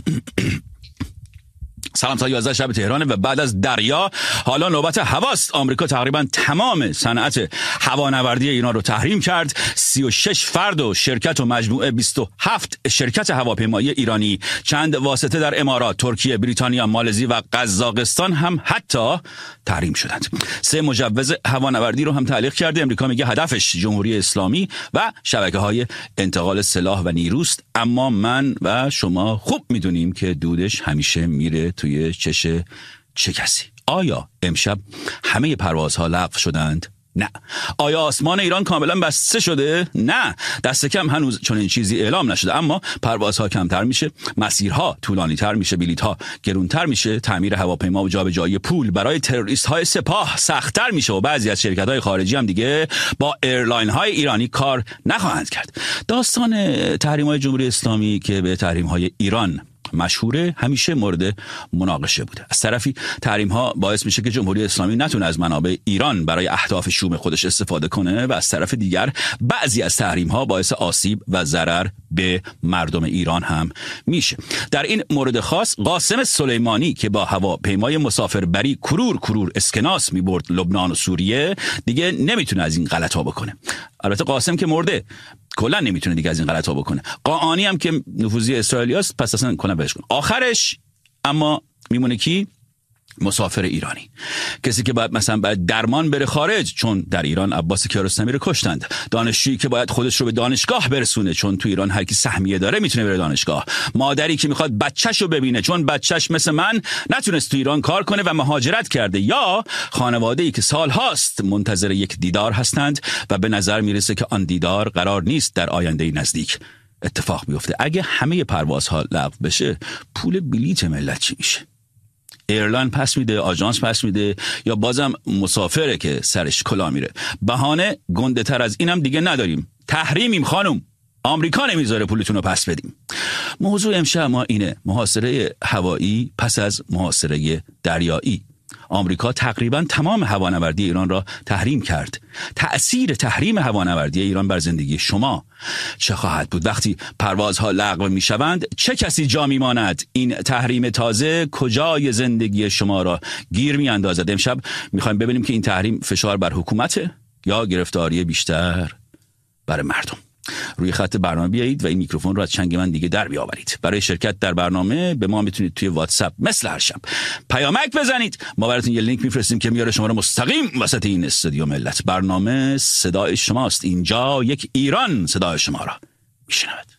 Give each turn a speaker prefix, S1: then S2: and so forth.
S1: سلام، تا 11 شب تهرانه و بعد از دریا حالا نوبت هواست. آمریکا تقریبا تمام صنعت هوانوردی ایران رو تحریم کرد. 36 فرد و شرکت و مجموعه 27 شرکت هواپیمایی ایرانی، چند واسطه در امارات، ترکیه، بریتانیا، مالزی و قزاقستان هم حتی تحریم شدند. 3 مجوز هوانوردی رو هم تعلیق کرده. امریکا میگه هدفش جمهوری اسلامی و شبکه‌های انتقال سلاح و نیروست، اما من و شما خوب میدونیم که دودش همیشه میره توی چش چه کسی. آیا امشب همه پروازها لغو شدند؟ نه. آیا آسمان ایران کاملا بسته شده؟ نه. دست کم هنوز چون این چیزی اعلام نشده، اما پروازها کمتر میشه، مسیرها طولانی تر میشه، بلیطها گرونتر میشه، تعمیر هواپیما و جابجایی پول برای تروریست های سپاه سخت‌تر میشه و بعضی از شرکت های خارجی هم دیگه با ایرلاین های ایرانی کار نخواهند کرد. داستان تحریم های جمهوری اسلامی که به تحریم های ایران مشهوره همیشه مورد مناقشه بوده. از طرفی تحریم ها باعث میشه که جمهوری اسلامی نتونه از منابع ایران برای اهداف شوم خودش استفاده کنه و از طرف دیگر بعضی از تحریم ها باعث آسیب و ضرر به مردم ایران هم میشه. در این مورد خاص قاسم سلیمانی که با هواپیمای مسافربری کرور اسکناس میبرد لبنان و سوریه دیگه نمیتونه از این غلطا بکنه. البته قاسم که مرده، کلا نمیتونه دیگه از این غلطا بکنه. قاآنی هم که نفوذی اسرائیلیاست، پس اصلا کلا بهش کن. آخرش اما میمونه کی؟ مسافر ایرانی، کسی که باید درمان بره خارج چون در ایران عباس کیارستمی رو کشتند، دانشجویی که باید خودش رو به دانشگاه برسونه چون تو ایران هر کی سهمیه داره میتونه بره دانشگاه، مادری که میخواد بچه‌ش رو ببینه چون بچه‌ش مثل من نتونست تو ایران کار کنه و مهاجرت کرده، یا خانواده‌ای که سالهاست منتظر یک دیدار هستند و به نظر میرسه که آن دیدار قرار نیست در آینده نزدیک اتفاق بیفته. اگه همه پروازها لغو بشه، پول بلیت ملت چی میشه؟ ایرلاین پس میده، آژانس پس میده، یا بازم مسافره که سرش کلا میره؟ بهانه گنده تر از اینم دیگه نداریم. تحریمیم خانم، آمریکا نمیذاره پولتون رو پس بدیم. موضوع امشب ما اینه: محاصره هوایی پس از محاصره دریایی. آمریکا تقریبا تمام هوانوردی ایران را تحریم کرد. تأثیر تحریم هوانوردی ایران بر زندگی شما چه خواهد بود؟ وقتی پروازها لغو میشوند چه کسی جا میماند؟ این تحریم تازه کجای زندگی شما را گیر میاندازد؟ امشب میخوایم ببینیم که این تحریم فشار بر حکومته یا گرفتاری بیشتر بر مردم. روی خط برنامه بیایید و این میکروفون رو از چنگ من دیگه در بیاورید. برای شرکت در برنامه به ما میتونید توی واتساپ مثل هر شب پیامک بزنید. ما براتون یه لینک میفرستیم که میاره شما رو مستقیم وسط این استودیو ملت. برنامه صدای شماست. اینجا یک ایران صدای شما را میشنود.